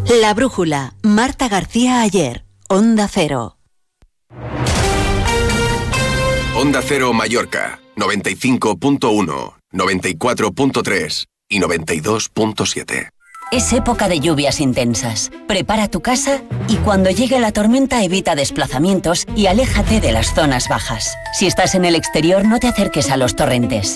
La brújula, Marta García Ayer, Onda Cero. Onda Cero Mallorca, 95.1, 94.3 y 92.7. Es época de lluvias intensas. Prepara tu casa y cuando llegue la tormenta evita desplazamientos y aléjate de las zonas bajas. Si estás en el exterior, no te acerques a los torrentes.